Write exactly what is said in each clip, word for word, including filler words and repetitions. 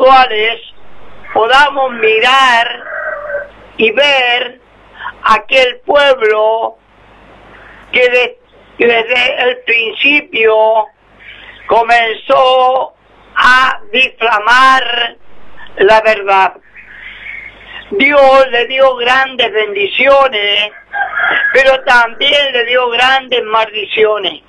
espirituales, podamos mirar y ver aquel pueblo que, de, que desde el principio comenzó a difamar la verdad. Dios le dio grandes bendiciones, pero también le dio grandes maldiciones.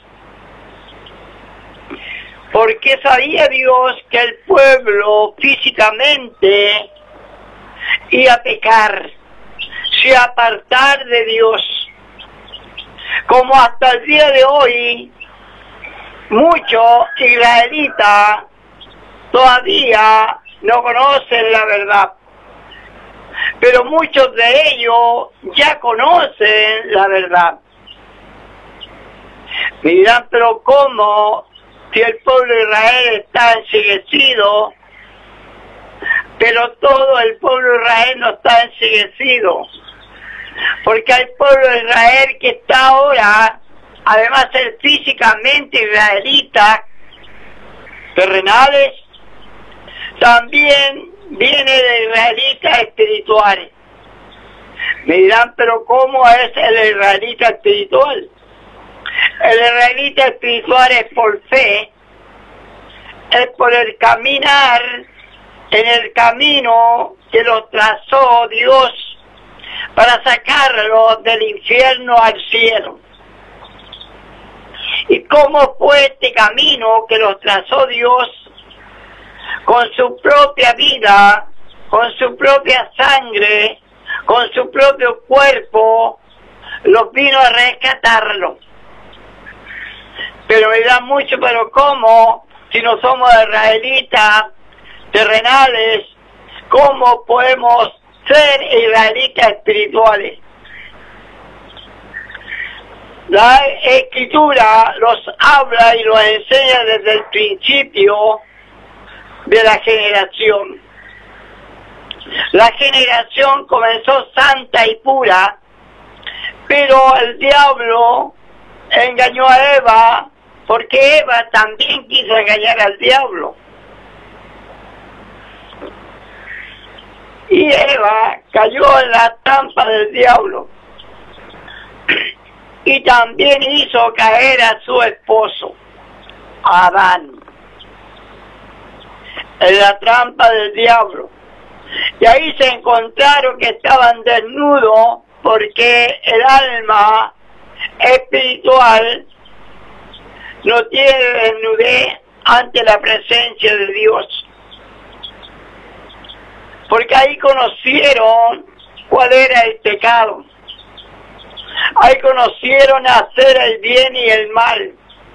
Porque sabía Dios que el pueblo físicamente iba a pecar, se iba a apartar de Dios. Como hasta el día de hoy, muchos israelitas todavía no conocen la verdad. Pero muchos de ellos ya conocen la verdad. Me dirán, pero ¿cómo? Si el pueblo de Israel está enceguecido, pero todo el pueblo de Israel no está enceguecido. Porque hay pueblo de Israel que está ahora, además de ser físicamente israelitas, terrenales, también viene de israelitas espirituales. Me dirán, pero ¿cómo es el israelita espiritual? El israelita espiritual es por fe, es por el caminar en el camino que lo trazó Dios para sacarlo del infierno al cielo. ¿Y cómo fue este camino que lo trazó Dios? Con su propia vida, con su propia sangre, con su propio cuerpo, los vino a rescatarlo. Pero me da mucho, pero ¿cómo? Si no somos israelitas terrenales, ¿cómo podemos ser israelitas espirituales? La Escritura los habla y los enseña desde el principio de la generación. La generación comenzó santa y pura, pero el diablo engañó a Eva, porque Eva también quiso engañar al diablo. Y Eva cayó en la trampa del diablo. Y también hizo caer a su esposo, Adán, en la trampa del diablo. Y ahí se encontraron que estaban desnudos, porque el alma espiritual no tiene desnudez ante la presencia de Dios. Porque ahí conocieron cuál era el pecado. Ahí conocieron hacer el bien y el mal.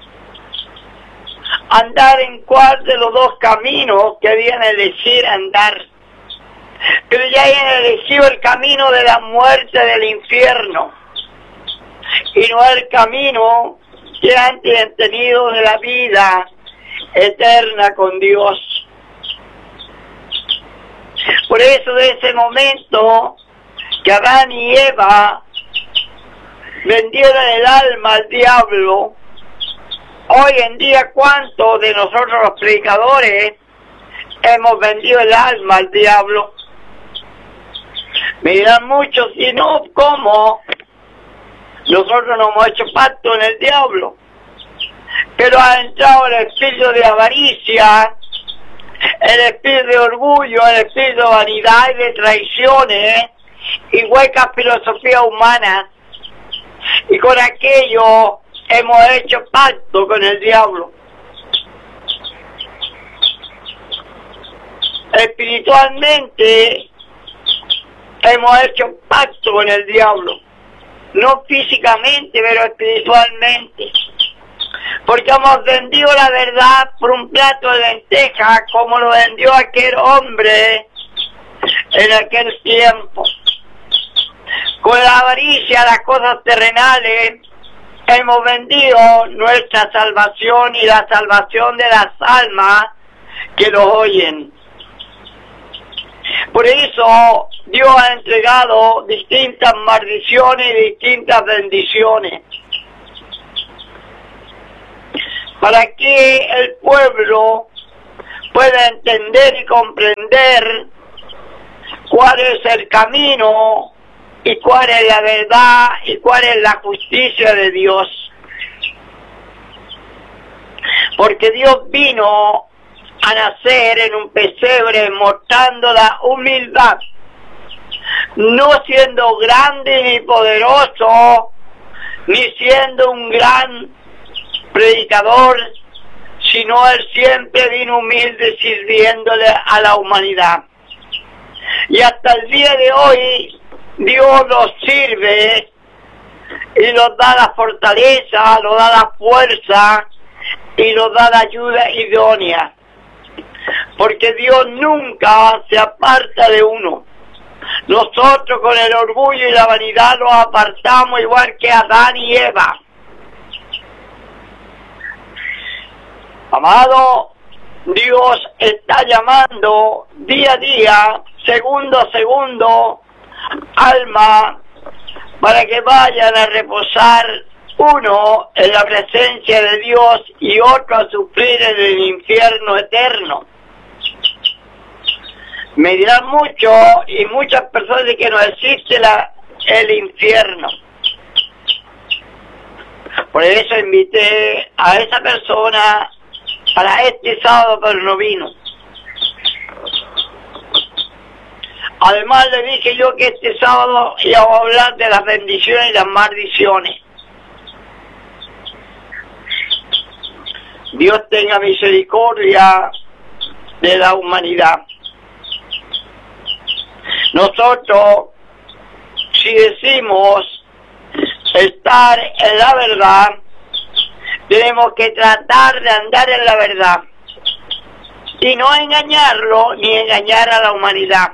Andar en cuál de los dos caminos que habían elegido andar. Pero ya habían elegido el camino de la muerte del infierno. Y no el camino que antes han tenido de la vida eterna con Dios. Por eso de ese momento que Adán y Eva vendieron el alma al diablo, hoy en día ¿cuántos de nosotros los predicadores hemos vendido el alma al diablo? Me dirán muchos, y no, ¿cómo? Nosotros no hemos hecho pacto en el diablo, pero ha entrado el espíritu de avaricia, el espíritu de orgullo, el espíritu de vanidad y de traiciones y huecas filosofías humanas, y con aquello hemos hecho pacto con el diablo. Espiritualmente hemos hecho pacto con el diablo, no físicamente, pero espiritualmente, porque hemos vendido la verdad por un plato de lentejas, como lo vendió aquel hombre en aquel tiempo. Con la avaricia, las cosas terrenales, hemos vendido nuestra salvación y la salvación de las almas que los oyen. Por eso Dios ha entregado distintas maldiciones y distintas bendiciones, para que el pueblo pueda entender y comprender cuál es el camino y cuál es la verdad y cuál es la justicia de Dios. Porque Dios vino a nacer en un pesebre mostrando la humildad, no siendo grande ni poderoso, ni siendo un gran predicador, sino Él siempre vino humilde sirviéndole a la humanidad. Y hasta el día de hoy Dios los sirve y los da la fortaleza, los da la fuerza y nos da la ayuda idónea, porque Dios nunca se aparta de uno. Nosotros con el orgullo y la vanidad nos apartamos igual que Adán y Eva. Amado, Dios está llamando día a día, segundo a segundo, alma, para que vayan a reposar, uno en la presencia de Dios y otro a sufrir en el infierno eterno. Me dirán mucho y muchas personas de que no existe la, el infierno. Por eso invité a esa persona para este sábado, pero no vino. Además le dije yo que este sábado íbamos a hablar de las bendiciones y las maldiciones. Dios tenga misericordia de la humanidad. Nosotros, si decimos estar en la verdad, tenemos que tratar de andar en la verdad y no engañarlo ni engañar a la humanidad,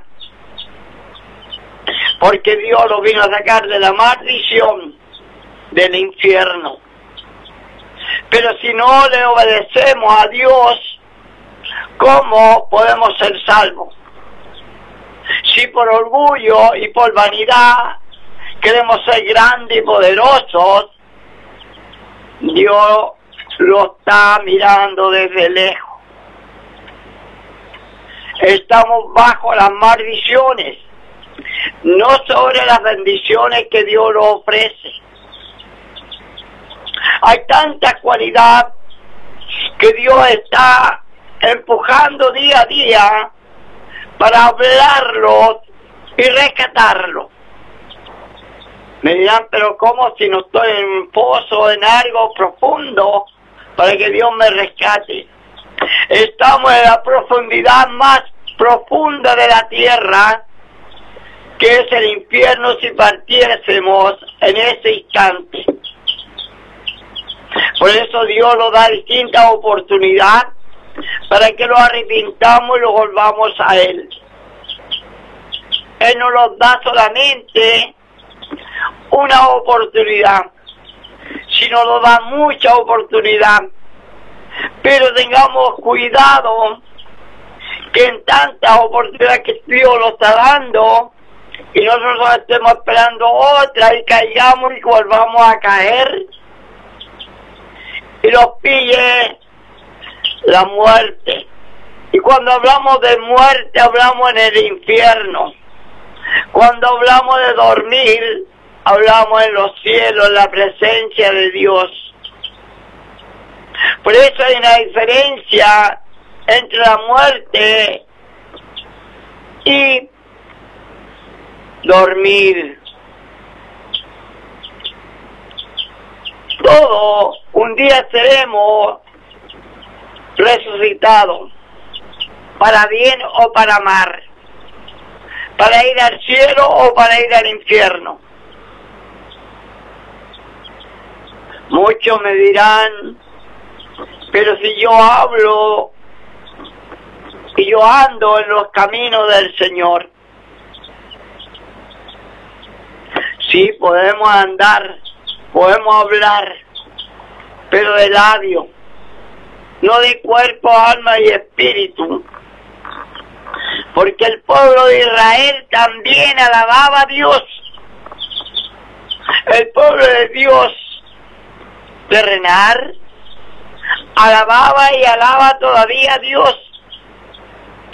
porque Dios lo vino a sacar de la maldición del infierno. Pero si no le obedecemos a Dios, ¿cómo podemos ser salvos? Si por orgullo y por vanidad queremos ser grandes y poderosos, Dios lo está mirando desde lejos. Estamos bajo las maldiciones, no sobre las bendiciones que Dios nos ofrece. Hay tanta cualidad que Dios está empujando día a día para hablarlo y rescatarlo. Me dirán, pero ¿cómo si no estoy en un pozo, en algo profundo, para que Dios me rescate? Estamos en la profundidad más profunda de la tierra, que es el infierno si partiésemos en ese instante. Por eso Dios nos da distintas oportunidades para que lo arrepintamos y lo volvamos a Él. Él nos los da solamente una oportunidad, sino nos da mucha oportunidad. Pero tengamos cuidado que en tantas oportunidades que Dios lo está dando, y nosotros estemos esperando otra y caigamos y volvamos a caer, y los pille la muerte. Y cuando hablamos de muerte, hablamos en el infierno. Cuando hablamos de dormir, hablamos en los cielos, en la presencia de Dios. Por eso hay una diferencia entre la muerte y dormir. Todos un día seremos resucitados, para bien o para mal, para ir al cielo o para ir al infierno. Muchos me dirán, pero si yo hablo y yo ando en los caminos del Señor. Sí, podemos andar, podemos hablar, pero de labio, no de cuerpo, alma y espíritu. Porque el pueblo de Israel también alababa a Dios. El pueblo de Dios terrenal alababa y alaba todavía a Dios.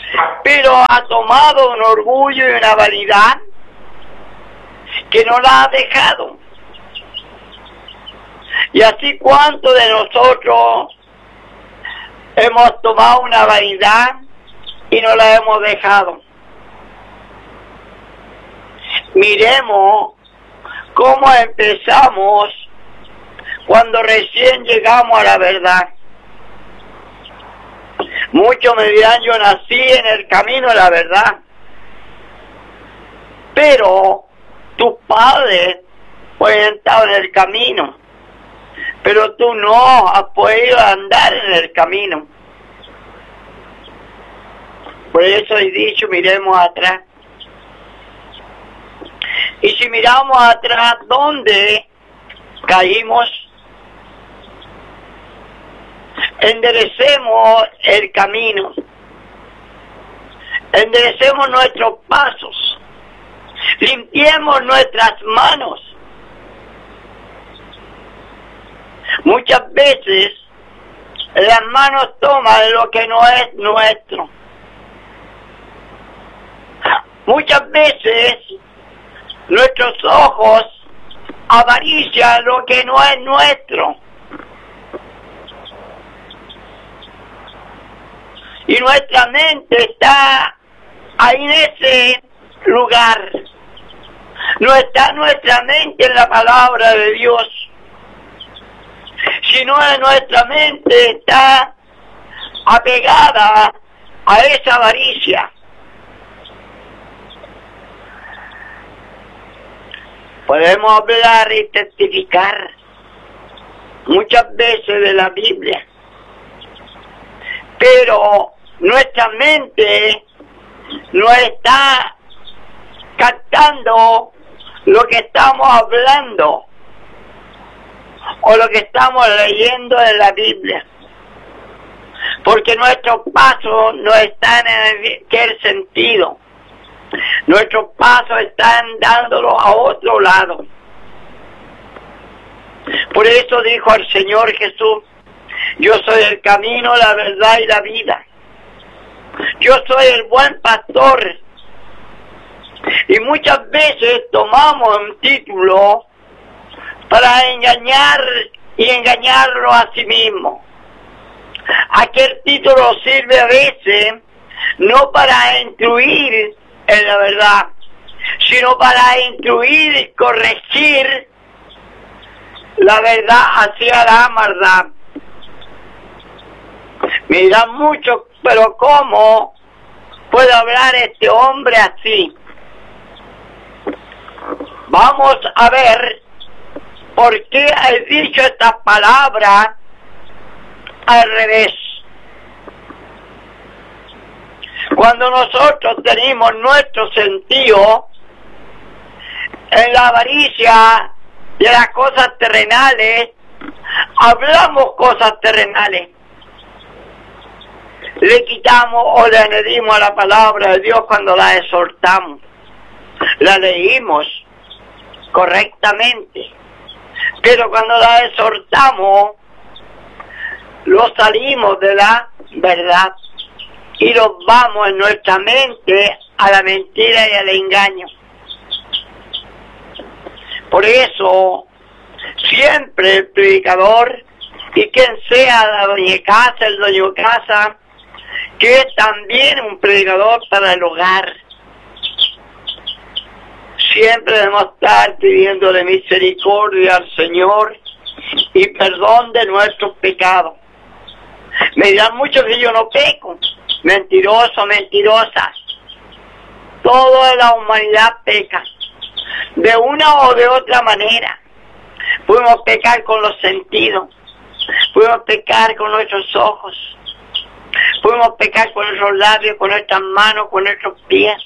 pero ha tomado un orgullo y una vanidad que no la ha dejado. Y así, ¿cuántos de nosotros hemos tomado una vanidad y no la hemos dejado? Miremos cómo empezamos cuando recién llegamos a la verdad. Muchos me dirán, yo nací en el camino de la verdad, pero tus padres pueden estar en el camino, pero tú no has podido andar en el camino. Por eso he dicho, miremos atrás. Y si miramos atrás, ¿dónde caímos? Enderecemos el camino, enderecemos nuestros pasos, limpiemos nuestras manos. Muchas veces las manos toman lo que no es nuestro. Muchas veces nuestros ojos avarician lo que no es nuestro. Y nuestra mente está ahí en ese lugar. No está nuestra mente en la palabra de Dios, sino en nuestra mente está apegada a esa avaricia. Podemos hablar y testificar muchas veces de la Biblia, pero nuestra mente no está captando lo que estamos hablando o lo que estamos leyendo de la Biblia, porque nuestros pasos no están en aquel sentido. Nuestros pasos están dándolo a otro lado. Por eso dijo el Señor Jesús: yo soy el camino, la verdad y la vida. Yo soy el buen pastor. Y muchas veces tomamos un título para engañar y engañarlo a sí mismo. Aquel título sirve a veces no para instruir en la verdad, sino para instruir y corregir la verdad hacia la maldad. Me dirán mucho, pero ¿cómo puede hablar este hombre así? Vamos a ver por qué he dicho estas palabras al revés. Cuando nosotros tenemos nuestro sentido en la avaricia de las cosas terrenales, hablamos cosas terrenales. Le quitamos o le añadimos a la palabra de Dios cuando la exhortamos. La leímos correctamente, pero cuando la exhortamos, lo salimos de la verdad y nos vamos en nuestra mente a la mentira y al engaño. Por eso, siempre el predicador, y quien sea la doña casa, el dueño de casa, que es también un predicador para el hogar, siempre debemos estar pidiéndole misericordia al Señor y perdón de nuestros pecados. Me dirán muchos que yo no peco. Mentiroso, mentirosas. Toda la humanidad peca, de una o de otra manera. Podemos pecar con los sentidos, podemos pecar con nuestros ojos, podemos pecar con nuestros labios, con nuestras manos, con nuestros pies.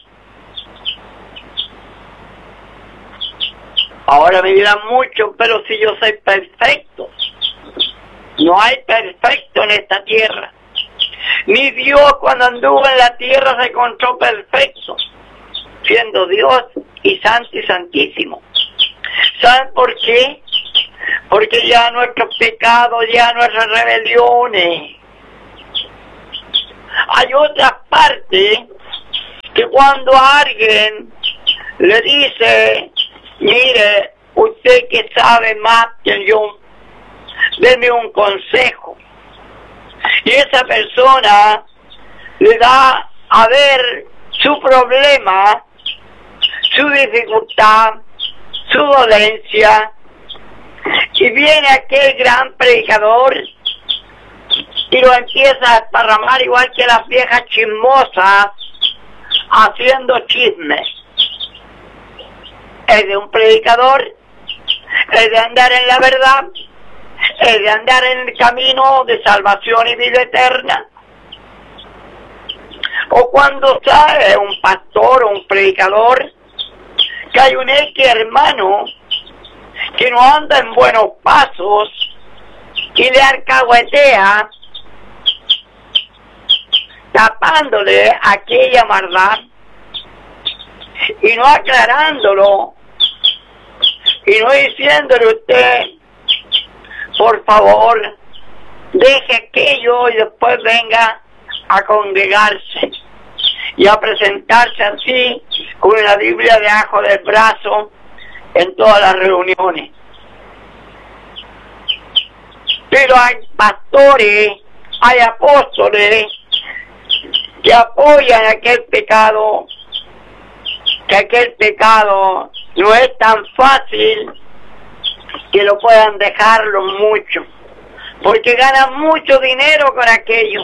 Ahora me dirán mucho, pero si yo soy perfecto. No hay perfecto en esta tierra. Ni Dios cuando anduvo en la tierra se encontró perfecto, siendo Dios y santo y santísimo. ¿Saben por qué? Porque ya nuestros pecados, ya nuestras rebeliones Hay otra parte que cuando alguien le dice, mire, usted que sabe más que yo, deme un consejo. Y esa persona le da a ver su problema, su dificultad, su dolencia, y viene aquel gran predicador y lo empieza a esparramar igual que las viejas chismosas, haciendo chismes. Es de un predicador, es de andar en la verdad, es de andar en el camino de salvación y vida eterna. O cuando sabe un pastor o un predicador que hay un X hermano que no anda en buenos pasos y le alcahuetea, tapándole aquella maldad y no aclarándolo y no diciéndole usted, por favor, deje aquello y después venga a congregarse y a presentarse así con la Biblia debajo del brazo en todas las reuniones. Pero hay pastores, hay apóstoles que apoyan aquel pecado, que aquel pecado no es tan fácil que lo puedan dejarlo mucho, porque ganan mucho dinero con aquello.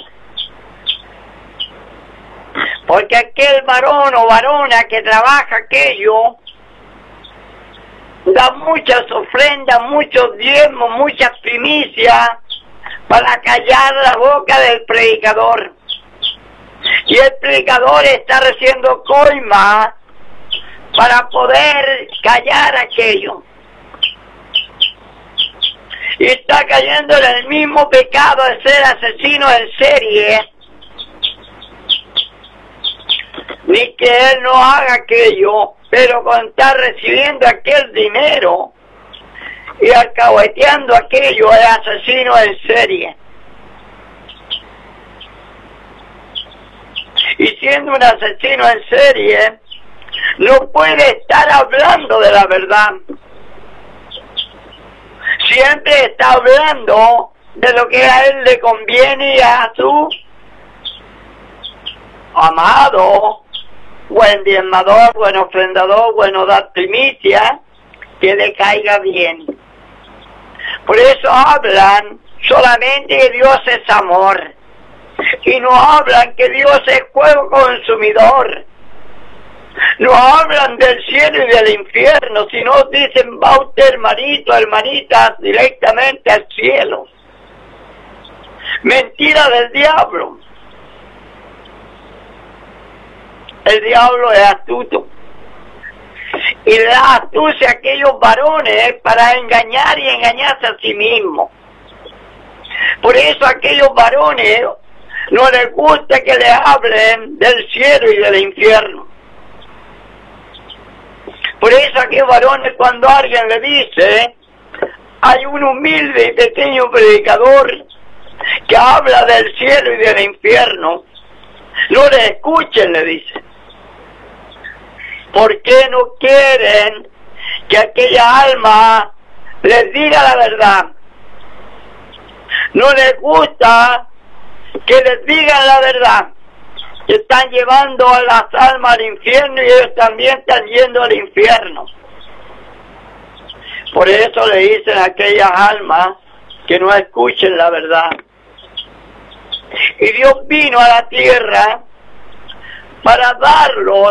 Porque aquel varón o varona que trabaja aquello da muchas ofrendas, muchos diezmos, muchas primicias para callar la boca del predicador. Y el predicador está recibiendo coima para poder callar aquello. Y está cayendo en el mismo pecado de ser asesino en serie. Ni que él no haga aquello, pero con estar recibiendo aquel dinero y alcahueteando aquello, es asesino en serie. Y siendo un asesino en serie, no puede estar hablando de la verdad. Siempre está hablando de lo que a él le conviene y a su amado, buen diezmador, buen ofrendador, bueno dar primicia, que le caiga bien. Por eso hablan solamente que Dios es amor, y no hablan que Dios es fuego consumidor. No hablan del cielo y del infierno, sino dicen, va usted hermanito, hermanita, directamente al cielo. Mentira del diablo. El diablo es astuto y le da astucia a aquellos varones para engañar y engañarse a sí mismo. Por eso a aquellos varones no les gusta que le hablen del cielo y del infierno. Por eso a aquellos varones, cuando alguien le dice, hay un humilde y pequeño predicador que habla del cielo y del infierno, no le escuchen, le dice. ¿Por qué no quieren que aquella alma les diga la verdad? No les gusta que les digan la verdad, que están llevando a las almas al infierno y ellos también están yendo al infierno. Por eso le dicen a aquellas almas que no escuchen la verdad. Y Dios vino a la tierra para darlos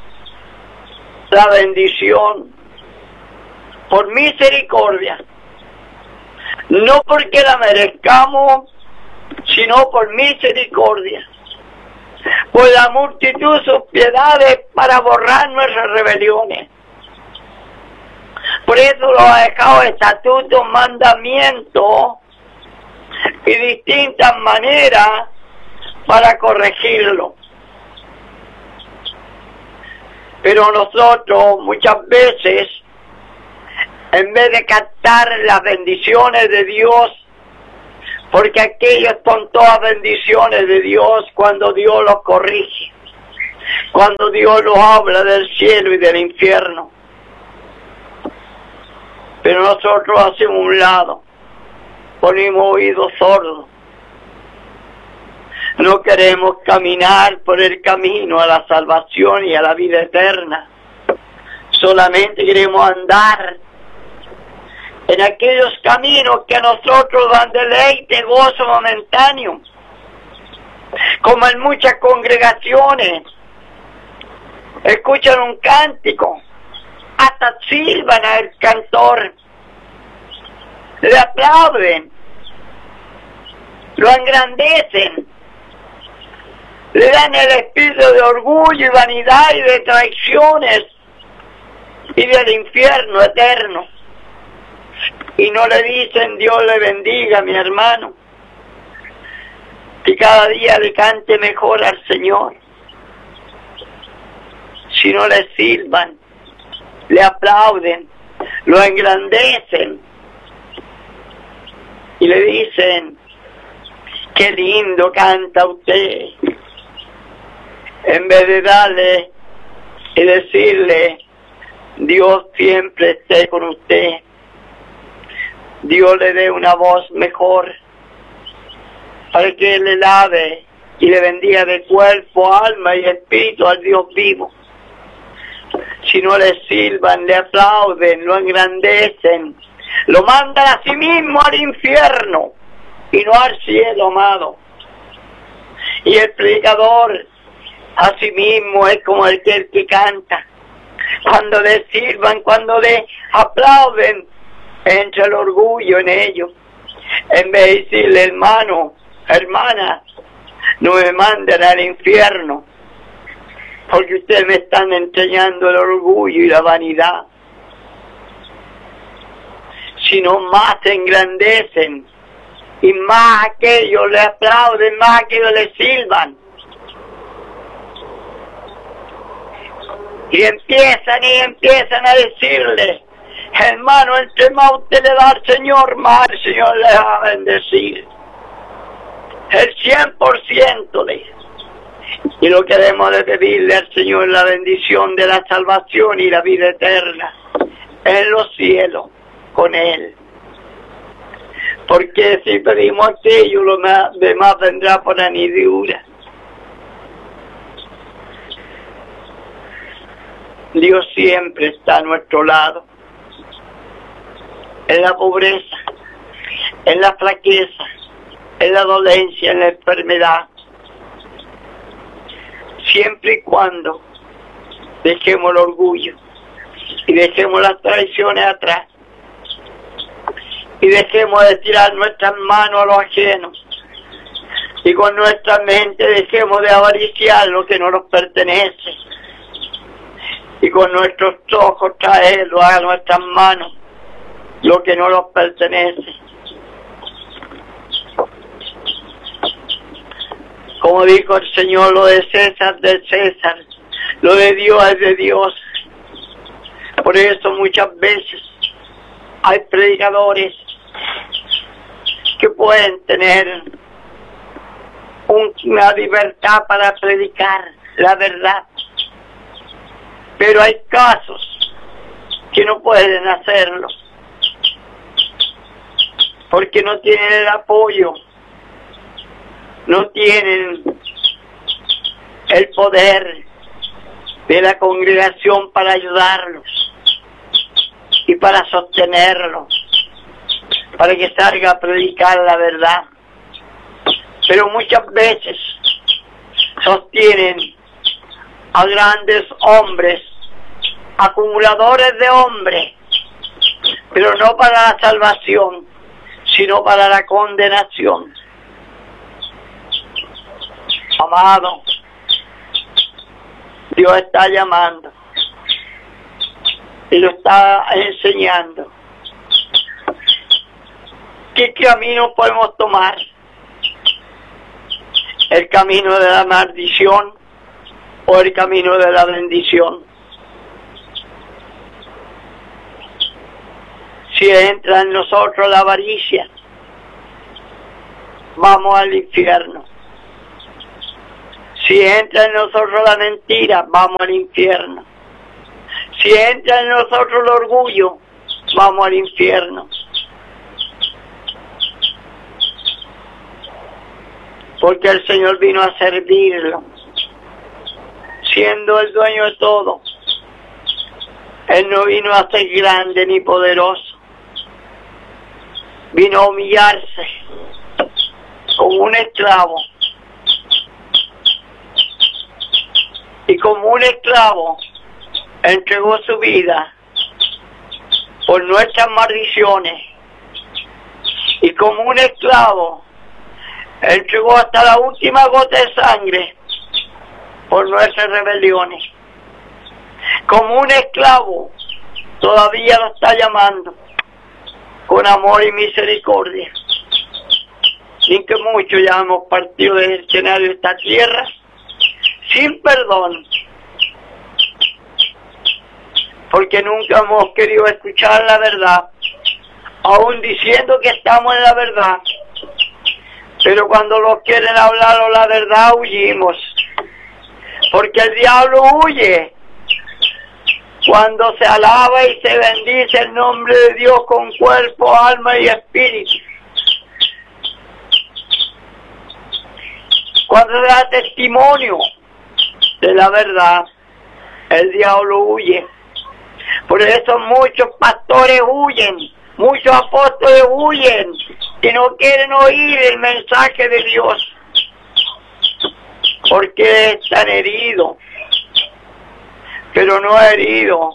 la bendición por misericordia, no porque la merezcamos, sino por misericordia, por la multitud de sus piedades para borrar nuestras rebeliones. Por eso lo ha dejado estatutos, mandamientos y distintas maneras para corregirlo. Pero nosotros muchas veces, en vez de captar las bendiciones de Dios, porque aquellos son todas bendiciones de Dios cuando Dios los corrige, cuando Dios los habla del cielo y del infierno. Pero nosotros hacemos un lado, ponemos oídos sordos. No queremos caminar por el camino a la salvación y a la vida eterna. Solamente queremos andar en aquellos caminos que a nosotros dan deleite, gozo momentáneo. Como en muchas congregaciones, escuchan un cántico, hasta silban al cantor, le aplauden, lo engrandecen, le dan el espíritu de orgullo y vanidad y de traiciones y del infierno eterno. Y no le dicen Dios le bendiga, mi hermano, que cada día le cante mejor al Señor. Si no le silban, le aplauden, lo engrandecen y le dicen, qué lindo canta usted, en vez de darle y decirle, Dios siempre esté con usted, Dios le dé una voz mejor, para que Él le lave y le bendiga de cuerpo, alma y espíritu al Dios vivo. Si no le silban, le aplauden, lo engrandecen, lo mandan a sí mismo al infierno y no al cielo, amado. Y el predicador a sí mismo es como el que, el que canta. Cuando le silban, cuando le aplauden, entra el orgullo en ellos. En vez de decirle, hermano, hermana, no me manden al infierno, porque ustedes me están enseñando el orgullo y la vanidad. Sino más se engrandecen, y más aquellos le aplauden, más aquellos le silban. Y empiezan y empiezan a decirle, hermano, entre más usted le da al Señor, más el Señor le va a bendecir. El cien por ciento de eso. Y lo que debemos de pedirle al Señor la bendición de la salvación y la vida eterna en los cielos con Él. Porque si pedimos aquello, lo demás vendrá por añadidura. Dios siempre está a nuestro lado, en la pobreza, en la flaqueza, en la dolencia, en la enfermedad, siempre y cuando dejemos el orgullo y dejemos las traiciones atrás y dejemos de tirar nuestras manos a los ajenos y con nuestra mente dejemos de avariciar lo que no nos pertenece y con nuestros ojos traerlo a nuestras manos lo que no nos pertenece. Como dijo el Señor, lo de César de César, lo de Dios es de Dios. Por eso muchas veces hay predicadores que pueden tener un, una libertad para predicar la verdad, pero hay casos que no pueden hacerlo porque no tienen el apoyo, no tienen el poder de la congregación para ayudarlos y para sostenerlos, para que salga a predicar la verdad. Pero muchas veces sostienen a grandes hombres, acumuladores de hombres, pero no para la salvación, sino para la condenación. Amado, Dios está llamando y lo está enseñando. ¿Qué camino podemos tomar? ¿El camino de la maldición o el camino de la bendición? Si entra en nosotros la avaricia, vamos al infierno. Si entra en nosotros la mentira, vamos al infierno. Si entra en nosotros el orgullo, vamos al infierno. Porque el Señor vino a servirlo, siendo el dueño de todo. Él no vino a ser grande ni poderoso. Vino a humillarse como un esclavo. Y como un esclavo entregó su vida por nuestras maldiciones. Y como un esclavo entregó hasta la última gota de sangre por nuestras rebeliones. Como un esclavo todavía lo está llamando con amor y misericordia. Sin que muchos ya hemos partido del escenario de esta tierra sin perdón, porque nunca hemos querido escuchar la verdad, aún diciendo que estamos en la verdad. Pero cuando nos quieren hablar o la verdad, huimos, porque el diablo huye cuando se alaba y se bendice el nombre de Dios con cuerpo, alma y espíritu. Cuando se da testimonio de la verdad, el diablo huye. Por eso muchos pastores huyen, muchos apóstoles huyen y no quieren oír el mensaje de Dios, porque están heridos, pero no heridos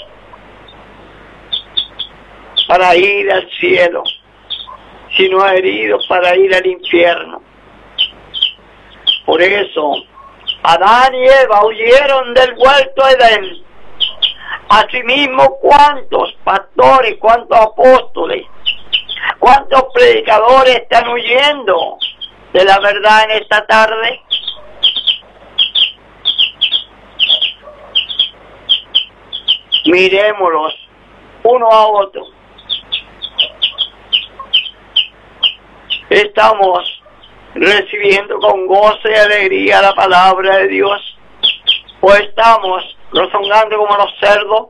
para ir al cielo, sino heridos para ir al infierno. Por eso Adán y Eva huyeron del huerto de Edén. Asimismo, ¿cuántos pastores, cuántos apóstoles, cuántos predicadores están huyendo de la verdad en esta tarde? Miremoslos uno a otro. Estamos recibiendo con gozo y alegría la palabra de Dios, o estamos rezongando como los cerdos.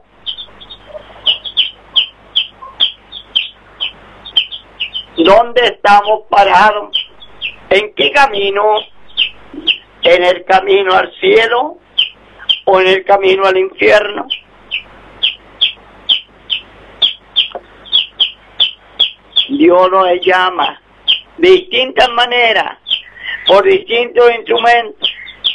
¿Dónde estamos parados? ¿En qué camino? ¿En el camino al cielo o en el camino al infierno? Dios nos llama de distintas maneras, por distintos instrumentos.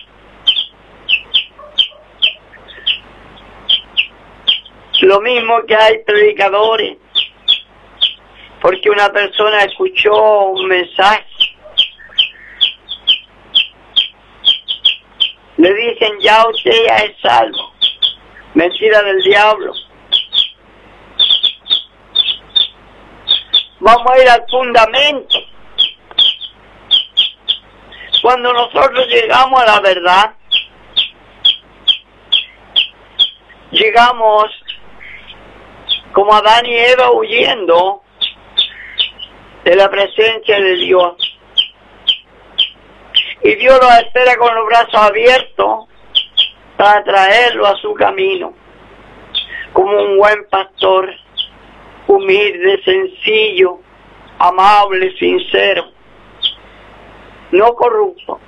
Lo mismo que hay predicadores, porque una persona escuchó un mensaje, le dicen ya usted ya es salvo. Mentira del diablo. Vamos a ir al fundamento. Cuando nosotros llegamos a la verdad, llegamos como Adán y Eva huyendo de la presencia de Dios. Y Dios los espera con los brazos abiertos para traerlo a su camino, como un buen pastor, humilde, sencillo, amable, sincero, no corrupto.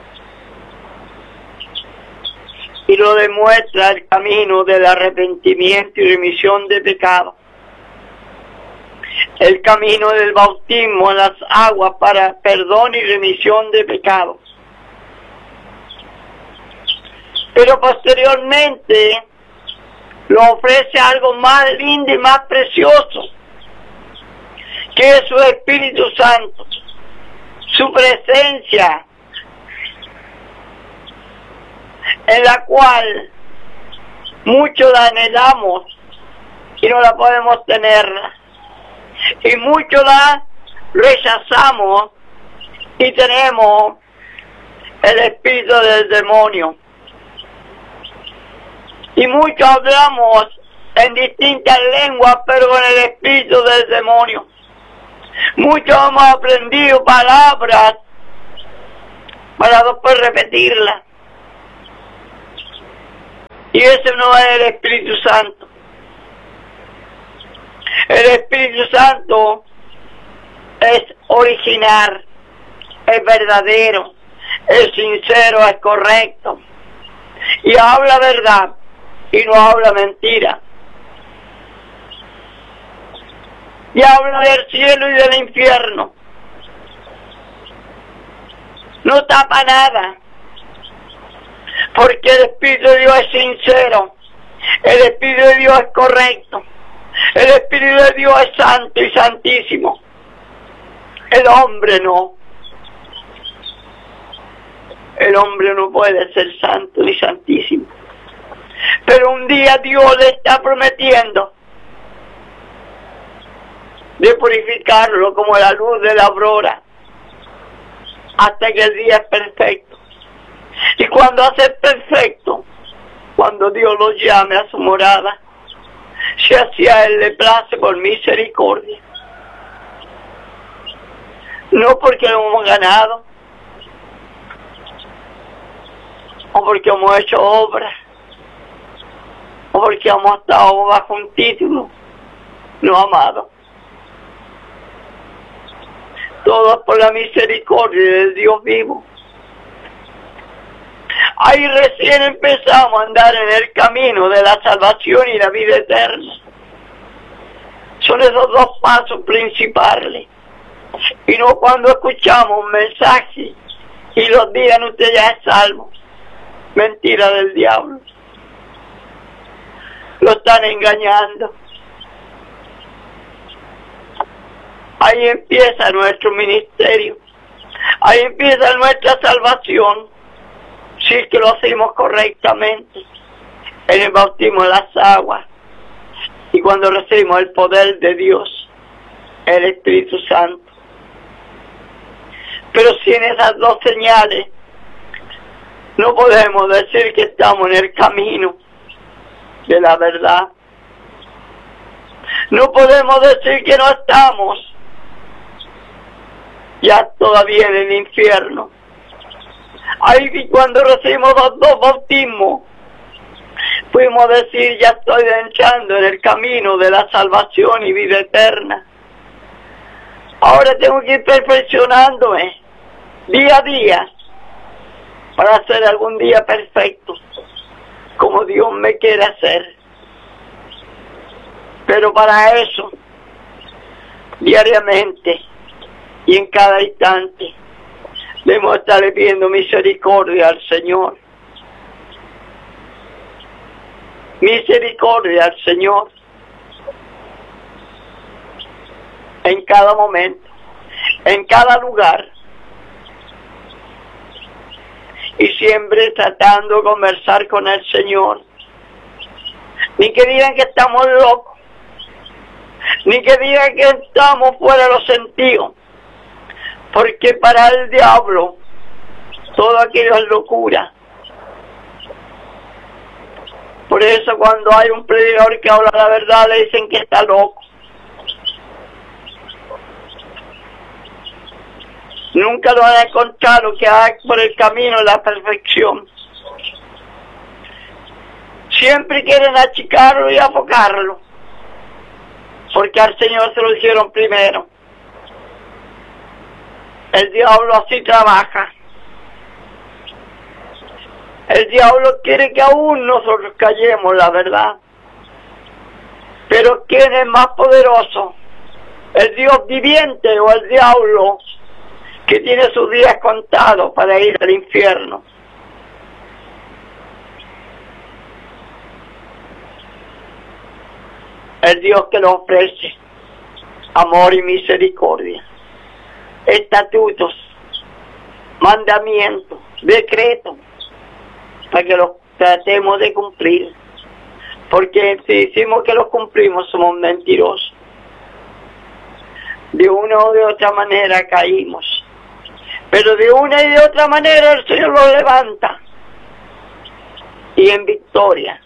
Y lo demuestra el camino del arrepentimiento y remisión de pecado. El camino del bautismo en las aguas para perdón y remisión de pecados. Pero posteriormente lo ofrece algo más lindo y más precioso, que es su Espíritu Santo, su presencia, en la cual muchos la anhelamos y no la podemos tener, y muchos la rechazamos y tenemos el espíritu del demonio, y muchos hablamos en distintas lenguas pero con el espíritu del demonio, Muchos hemos aprendido palabras para después repetirlas. Y ese no es el Espíritu Santo. El Espíritu Santo es original, es verdadero, es sincero, es correcto. Y habla verdad y no habla mentira. Y habla del cielo y del infierno. No tapa nada. Porque el Espíritu de Dios es sincero. El Espíritu de Dios es correcto. El Espíritu de Dios es santo y santísimo. El hombre no. El hombre no puede ser santo ni santísimo. Pero un día Dios le está prometiendo de purificarlo como la luz de la aurora, hasta que el día es perfecto. Y cuando hace perfecto, cuando Dios lo llame a su morada, si hacia Él le place por misericordia, no porque lo hemos ganado, o porque hemos hecho obras, o porque hemos estado bajo un título, no amado. Todo por la misericordia del Dios vivo. Ahí recién empezamos a andar en el camino de la salvación y la vida eterna. Son esos dos pasos principales. Y no cuando escuchamos un mensaje y los digan usted ya es salvo. Mentira del diablo. Lo están engañando. Ahí empieza nuestro ministerio. Ahí empieza nuestra salvación. Si es que lo hacemos correctamente. En el bautismo de las aguas. Y cuando recibimos el poder de Dios. El Espíritu Santo. Pero sin esas dos señales. No podemos decir que estamos en el camino de la verdad. No podemos decir que no estamos ya todavía en el infierno. Ahí cuando recibimos los dos bautismos, pudimos decir ya estoy entrando en el camino de la salvación y vida eterna. Ahora tengo que ir perfeccionándome día a día para ser algún día perfecto, como Dios me quiere hacer. Pero para eso, diariamente y en cada instante, debemos estarle pidiendo misericordia al Señor. Misericordia al Señor. En cada momento, en cada lugar. Y siempre tratando de conversar con el Señor. Ni que digan que estamos locos. Ni que digan que estamos fuera de los sentidos. Porque para el diablo todo aquello es locura. Por eso cuando hay un predicador que habla la verdad le dicen que está loco. Nunca lo han encontrado que haga por el camino de la perfección. Siempre quieren achicarlo y afocarlo. Porque al Señor se lo hicieron primero. El diablo así trabaja. El diablo quiere que aún nosotros callemos la verdad. Pero ¿quién es más poderoso? ¿El Dios viviente o el diablo que tiene sus días contados para ir al infierno? El Dios que nos ofrece amor y misericordia, estatutos, mandamientos, decretos, para que los tratemos de cumplir. Porque si decimos que los cumplimos, somos mentirosos. De una o de otra manera caímos. Pero de una y de otra manera el Señor los levanta. Y en victoria.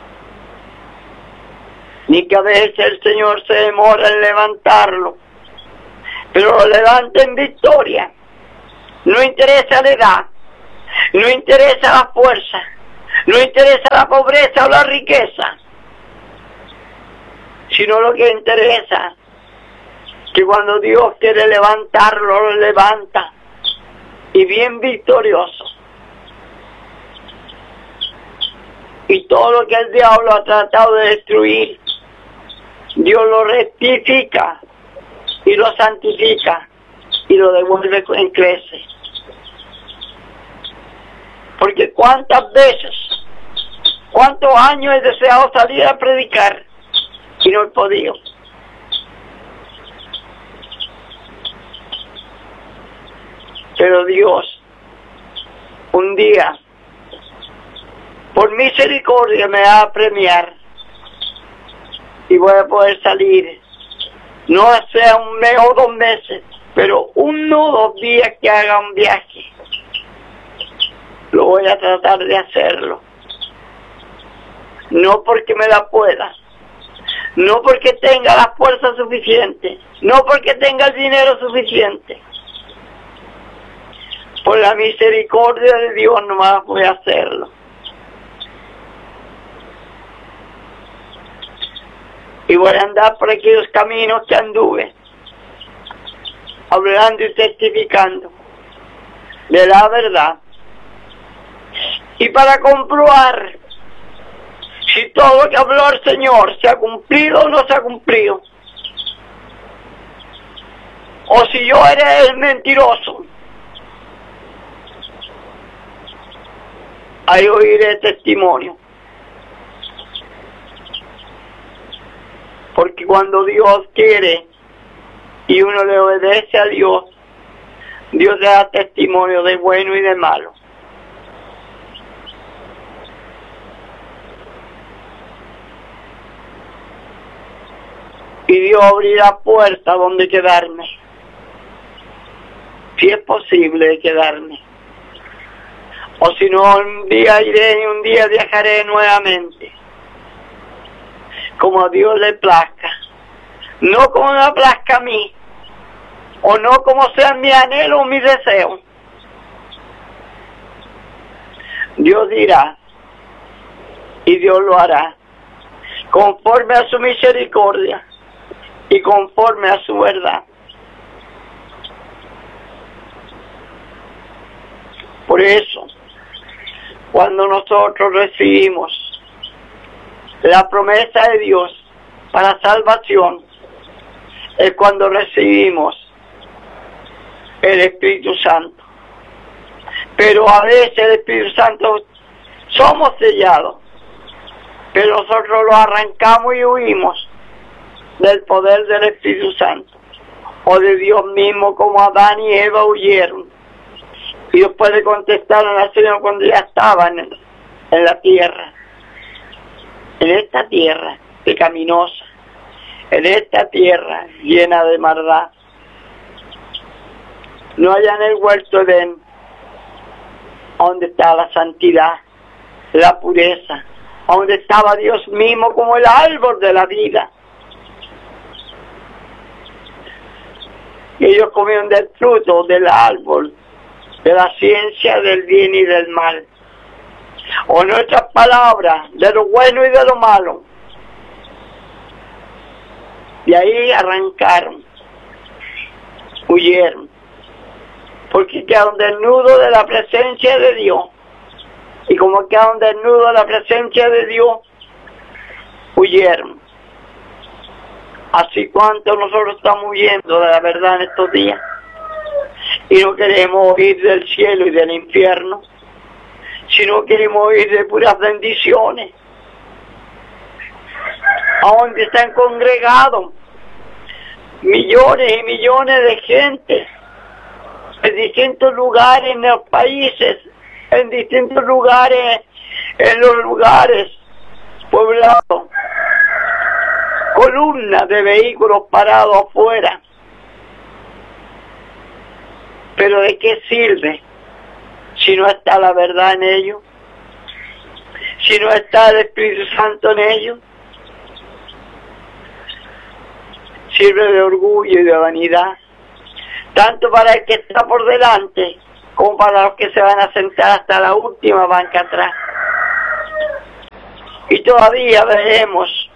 Ni que a veces el Señor se demora en levantarlo. pero lo levanta en victoria. No interesa la edad, no interesa la fuerza, no interesa la pobreza o la riqueza, sino lo que interesa, que cuando Dios quiere levantarlo, lo levanta, y bien victorioso. Y todo lo que el diablo ha tratado de destruir, Dios lo rectifica y lo santifica y lo devuelve en crece. Porque cuántas veces, cuántos años he deseado salir a predicar y no he podido. Pero Dios, un día, por misericordia me va a premiar y voy a poder salir, no sea un mes o dos meses, pero uno o dos días que haga un viaje, lo voy a tratar de hacerlo. No porque me la pueda, no porque tenga la fuerza suficiente, no porque tenga el dinero suficiente. Por la misericordia de Dios nomás voy a hacerlo. Y voy a andar por aquellos caminos que anduve, hablando y testificando de la verdad. Y para comprobar si todo lo que habló el Señor se ha cumplido o no se ha cumplido, o si yo era el mentiroso, ahí oiré testimonio. Porque cuando Dios quiere y uno le obedece a Dios, Dios le da testimonio de bueno y de malo. Y Dios abrirá puertas donde quedarme, si es posible quedarme. O si no, un día iré y un día viajaré nuevamente, como a Dios le plazca, no como me plazca a mí, o no como sea mi anhelo o mi deseo. Dios dirá, y Dios lo hará, conforme a su misericordia y conforme a su verdad. Por eso, cuando nosotros recibimos la promesa de Dios para salvación, es cuando recibimos el Espíritu Santo. Pero a veces el Espíritu Santo somos sellados, pero nosotros lo arrancamos y huimos del poder del Espíritu Santo, o de Dios mismo, como Adán y Eva huyeron. Y Dios puede contestar al Señor cuando ya estaban en, en la tierra, en esta tierra pecaminosa, en esta tierra llena de maldad. No allá en el huerto de Edén, donde está la santidad, la pureza, donde estaba Dios mismo como el árbol de la vida. Y ellos comieron del fruto del árbol, de la ciencia del bien y del mal. O nuestras palabras, de lo bueno y de lo malo. Y ahí arrancaron, huyeron, porque quedaron desnudos de la presencia de Dios. Y como quedaron desnudos de la presencia de Dios, huyeron. Así cuanto nosotros estamos huyendo de la verdad en estos días, y no queremos oír del cielo y del infierno, sino queremos oír de puras bendiciones, a donde están congregados millones y millones de gente en distintos lugares en los países, en distintos lugares, en los lugares poblados, columnas de vehículos parados afuera. Pero ¿de qué sirve si no está la verdad en ellos? Si no está el Espíritu Santo en ellos. Sirve de orgullo y de vanidad. tanto para el que está por delante, como para los que se van a sentar hasta la última banca atrás. Y todavía veremos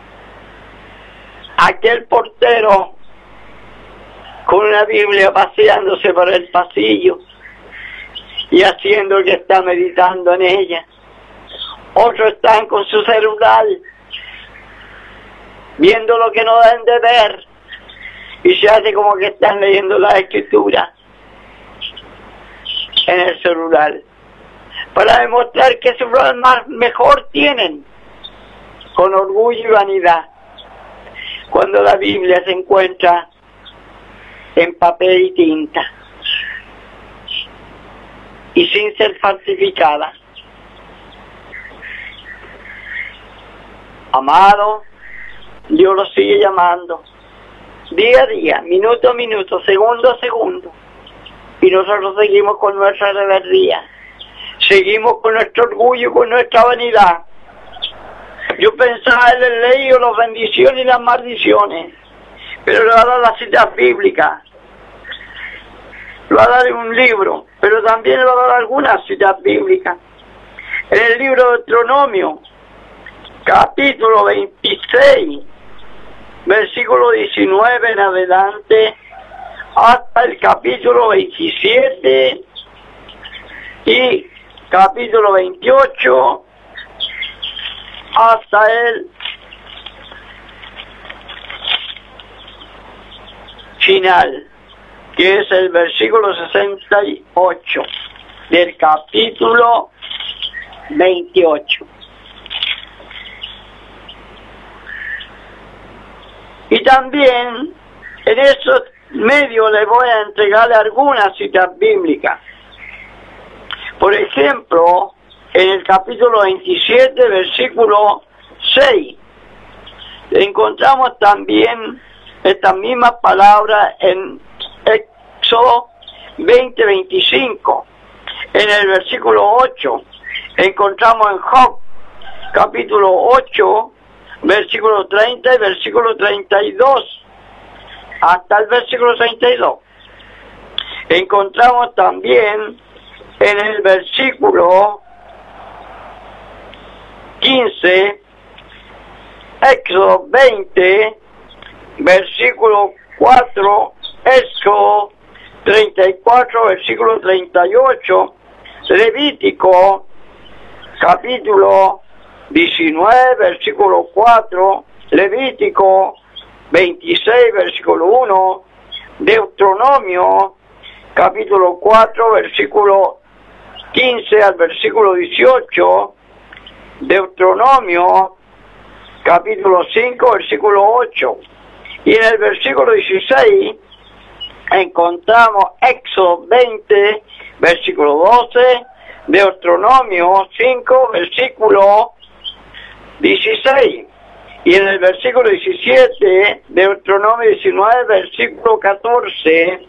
aquel portero con una Biblia paseándose por el pasillo y haciendo que está meditando en ella. Otros están con su celular viendo lo que no deben de ver y se hace como que están leyendo la escritura en el celular para demostrar que su más mejor tienen, con orgullo y vanidad, cuando la Biblia se encuentra en papel y tinta y sin ser falsificada. Amado, Dios lo sigue llamando día a día, minuto a minuto, segundo a segundo, y nosotros seguimos con nuestra rebeldía, seguimos con nuestro orgullo, con nuestra vanidad. Yo pensaba en el leído las bendiciones y las maldiciones, pero le va a dar las citas bíblicas, le va a dar un libro, pero también le va a dar algunas citas bíblicas. En el libro de Deuteronomio, capítulo veintiséis, versículo diecinueve en adelante, hasta el capítulo veintisiete y capítulo veintiocho, hasta el final, que es el versículo sesenta y ocho del capítulo veintiocho. Y también en esos medios les voy a entregar algunas citas bíblicas. Por ejemplo, en el capítulo veintisiete, versículo seis, encontramos también estas mismas palabras en Éxodo veinte, veinticinco. En el versículo ocho, encontramos en Job, capítulo ocho, versículo treinta y versículo treinta y dos, hasta el versículo treinta y dos. Encontramos también en el versículo quince, Éxodo veinte, versículo cuatro, Éxodo treinta y cuatro, versículo treinta y ocho, Levítico, capítulo diecinueve, versículo cuatro, Levítico veintiséis, versículo uno, Deuteronomio, capítulo cuatro, versículo quince al versículo dieciocho, Deuteronomio, capítulo cinco, versículo ocho, y en el versículo dieciséis encontramos Éxodo veinte, versículo doce, Deuteronomio cinco, versículo dieciséis, y en el versículo diecisiete, Deuteronomio diecinueve, versículo catorce,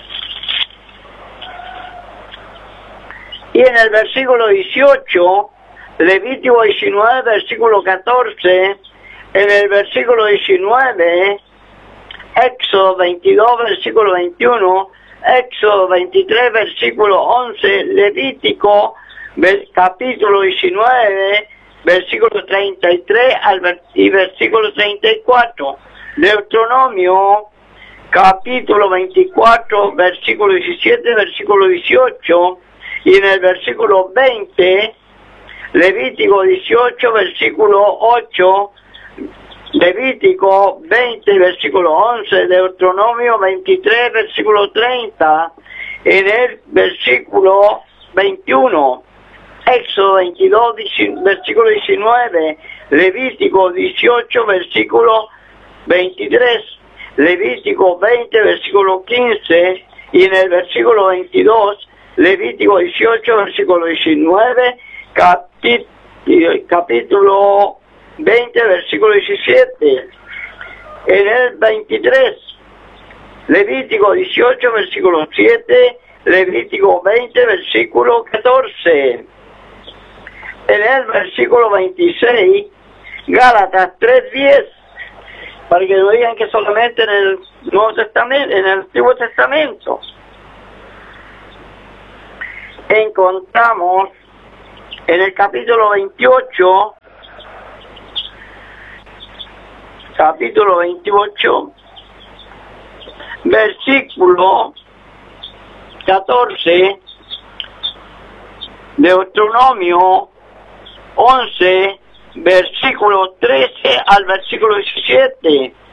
y en el versículo dieciocho, Levítico diecinueve, versículo catorce, en el versículo diecinueve, Éxodo veintidós, versículo veintiuno, Éxodo veintitrés, versículo once, Levítico, capítulo diecinueve, versículo treinta y tres al y versículo treinta y cuatro, Deuteronomio, capítulo veinticuatro, versículo diecisiete, versículo dieciocho, y en el versículo veinte, Levítico dieciocho, versículo ocho, Levítico veinte, versículo once, Deuteronomio veintitrés, versículo treinta, en el versículo veintiuno, Éxodo veintidós, versículo diecinueve, Levítico dieciocho, versículo veintitrés, Levítico veinte, versículo quince, y en el versículo veintidós, Levítico dieciocho, versículo diecinueve, capí capítulo veinte, versículo diecisiete, en el veintitrés, Levítico dieciocho, versículo siete, Levítico veinte, versículo catorce, en el versículo veintiséis, Gálatas tres diez, para que no digan que solamente en el Nuevo Testamento, en el Antiguo Testamento, encontramos en el capítulo veintiocho, capítulo veintiocho, versículo catorce, Deuteronomio once, versículo trece al versículo diecisiete.